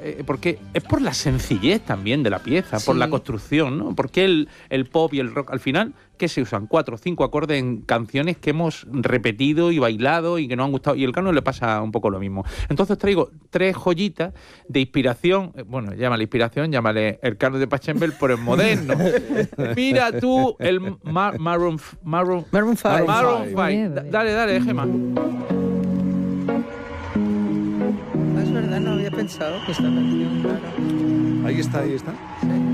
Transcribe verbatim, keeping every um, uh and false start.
eh, porque es por la sencillez también de la pieza, Sí. por la construcción, ¿no? Porque el, el pop y el rock, al final, ¿qué se usan? Cuatro o cinco acordes en canciones que hemos repetido y bailado y que nos han gustado. Y el canon le pasa un poco lo mismo. Entonces traigo tres joyitas de inspiración, eh, bueno, llámale inspiración, llámale el canon de Pachelbel, pero en moderno. Mira tú el Mar- Maroon Maroon Maroon five. Maroon Muy bien, five. muy bien. Dale, dale, Gemma. Ah, es verdad, no había pensado que esta canción, claro. Ahí está, ahí está. Sí.